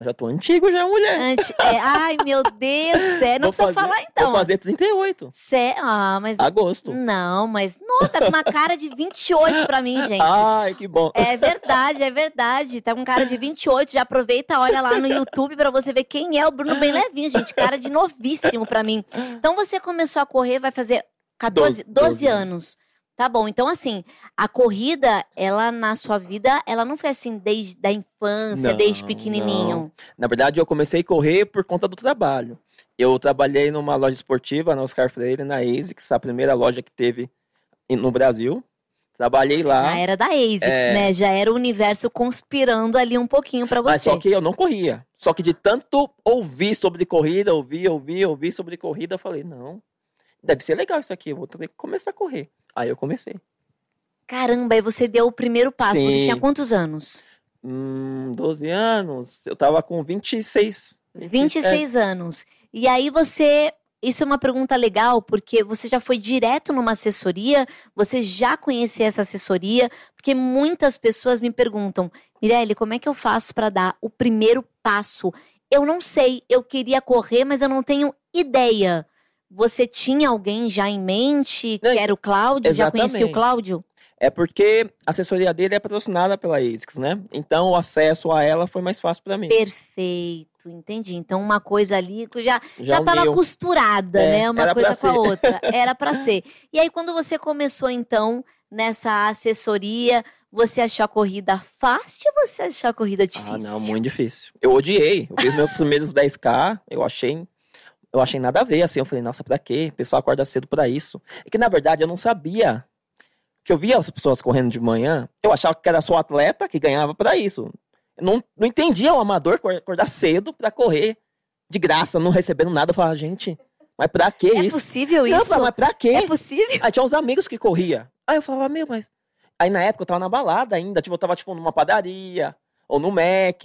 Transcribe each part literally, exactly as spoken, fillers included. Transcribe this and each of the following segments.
Já tô antigo, já, mulher. Antes, é, ai, meu Deus, sério. Não Vou precisa fazer- falar, então. Vou fazer trinta e oito. Sé... Ah, mas... Agosto. Não, mas... Nossa, tá com uma cara de vinte e oito pra mim, gente. Ai, que bom. É verdade, é verdade. Tá com cara de vinte e oito. Já aproveita, olha lá no YouTube pra você ver quem é o Bruno bem levinho, gente. Cara de novíssimo pra mim. Então você começou a correr, vai fazer quatorze, doze, doze anos. Tá bom, então assim, a corrida, ela na sua vida, ela não foi assim desde a infância, Não, desde pequenininho. não. Na verdade, eu comecei a correr por conta do trabalho. Eu trabalhei numa loja esportiva, na Oscar Freire, na ASICS, a primeira loja que teve no Brasil. Trabalhei lá. Já era da ASICS, É. né? Já era o universo conspirando ali um pouquinho pra você. Mas só que eu não corria. Só que de tanto ouvir sobre corrida, ouvir, ouvir, ouvir sobre corrida, eu falei, não, deve ser legal isso aqui, eu vou ter que começar a correr. Aí eu comecei. Caramba, aí você deu o primeiro passo. Você Sim. tinha quantos anos? Hum, doze anos, eu tava com vinte e seis. vinte e seis anos. E aí você... Isso é uma pergunta legal, porque você já foi direto numa assessoria, você já conhecia essa assessoria, porque muitas pessoas me perguntam, Mirelle, como é que eu faço para dar o primeiro passo? Eu não sei, eu queria correr, mas eu não tenho ideia. Você tinha alguém já em mente, que Não, era o Cláudio? Já conhecia o exatamente. Cláudio? É porque a assessoria dele é patrocinada pela ASICS, né? Então o acesso a ela foi mais fácil pra mim. Perfeito, entendi. Então uma coisa ali que já já Já estava uniu. costurada, É, né? Uma era coisa pra com a ser. outra. Era pra ser. E aí quando você começou então nessa assessoria, você achou a corrida fácil ou você achou a corrida difícil? Ah, não, muito difícil. Eu odiei. Eu fiz meus primeiros dez K, eu achei, eu achei nada a ver, assim. Eu falei, nossa, pra quê? O pessoal acorda cedo pra isso. É que, na verdade, eu não sabia. Que eu via as pessoas correndo de manhã, eu achava que era só atleta que ganhava pra isso. Eu não, não entendia o amador acordar cedo pra correr de graça, não recebendo nada. Eu falava, gente, mas pra que É isso? possível Não, isso? mas pra quê? É possível? Aí tinha uns amigos que corria. Aí eu falava, meu, mas... Aí na época eu tava na balada ainda, tipo, eu tava tipo numa padaria, ou no Mac,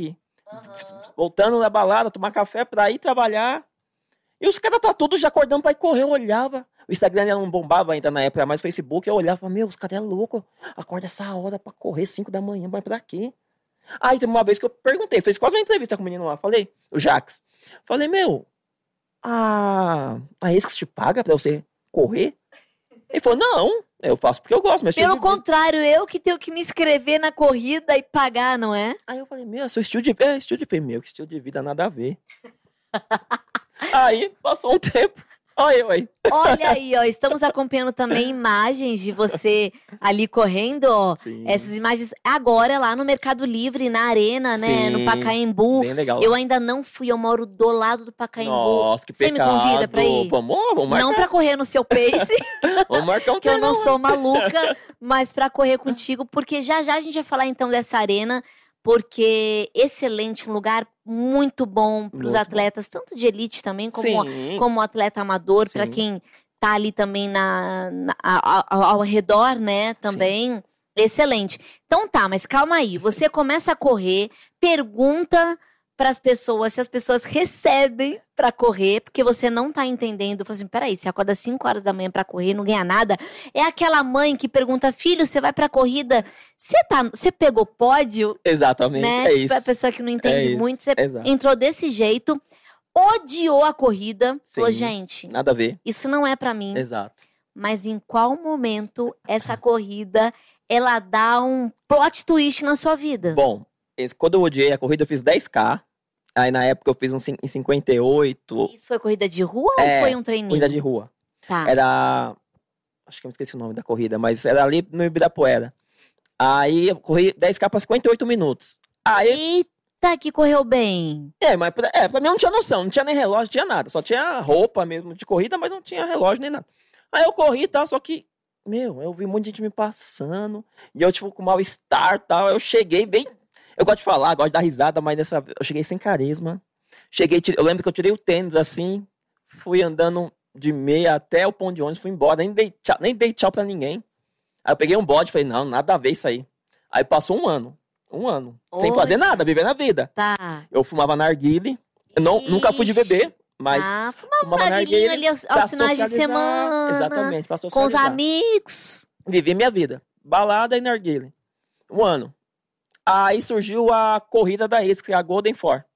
voltando da balada, tomar café pra ir trabalhar. E os caras tá tudo já acordando pra ir correr, eu olhava. O Instagram não bombava ainda na época, mas o Facebook, eu olhava, meu, os caras é louco, acorda essa hora pra correr cinco da manhã, mas pra quê? Aí teve uma vez que eu perguntei, fez quase uma entrevista com o menino lá, falei, o Jax, falei, meu, a, a ASICS te paga pra você correr? Ele falou, não, eu faço porque eu gosto, mas Pelo estilo de vida. contrário, eu que tenho que me inscrever na corrida e pagar, não é? Aí eu falei, meu, seu estilo de vida, é, estilo de vida, meu, que estilo de vida nada a ver. Aí, passou um tempo, olha eu aí. Olha aí, ó, estamos acompanhando também imagens de você ali correndo, ó. Sim, Essas imagens agora lá no Mercado Livre, na Arena, né, no Sim, Pacaembu. bem legal. Eu ainda não fui, eu moro do lado do Pacaembu. Nossa, que Você me pecado. convida pra ir? Vamos, vamos marcar, Não pra correr no seu pace, vamos marcar um que eu não treino. sou maluca, mas pra correr contigo, porque já já a gente vai falar então dessa arena, porque excelente, um lugar muito bom pros Muito atletas, tanto de elite também, como, Sim, como atleta amador, pra Sim. quem tá ali também na, na- a- a- ao redor, né, também. Excelente. Então tá, mas calma aí. Você começa a correr, pergunta pras pessoas se as pessoas recebem pra correr, porque você não tá entendendo. Fala assim, peraí, você acorda cinco horas da manhã pra correr, não ganha nada. É aquela mãe que pergunta, filho, você vai pra corrida, você tá, você pegou pódio? exatamente, Né? é tipo, isso. a pessoa que não entende isso, muito, você exato. entrou desse jeito, odiou a corrida, falou, Sim. gente, Nada a ver, isso não é pra mim. exato. Mas em qual momento essa corrida, ela dá um plot twist na sua vida? Bom, esse- quando eu odiei a corrida, eu fiz dez K. Aí na época eu fiz um cin- em cinquenta e oito, Isso foi corrida de rua É, ou foi um treininho? corrida de rua. Tá. Era, acho que eu me esqueci o nome da corrida, mas era ali no Ibirapuera. Aí eu corri dez K para cinquenta e oito minutos. Aí, Eita, que correu bem. é, mas pra, é, pra mim eu não tinha noção, não tinha nem relógio, não tinha nada. Só tinha roupa mesmo de corrida, mas não tinha relógio nem nada. Aí eu corri e tal, só que, meu, eu vi um monte de gente me passando. E eu, tipo, com mal-estar e tal. Eu cheguei bem. Eu gosto de falar, gosto de dar risada, mas dessa vez eu cheguei sem carisma. Cheguei, tirei- eu lembro que eu tirei o tênis assim, fui andando de meia até o ponto de ônibus, fui embora, nem dei tchau, nem dei tchau pra ninguém. Aí eu peguei um bode e falei, não, nada a ver isso aí. Aí passou um ano. Um ano. Sem Olha. fazer nada, vivendo a vida. Tá. Eu fumava narguile. Eu não, nunca fui de Ixi. beber, mas ah, fumava um fumava narguilinho narguilé ali aos, pra aos finais de socializar. semana. Exatamente, pra Com os socializar. amigos. Vivi minha vida. Balada e narguile. Um ano. Aí surgiu a corrida da ex, que é a Golden Four.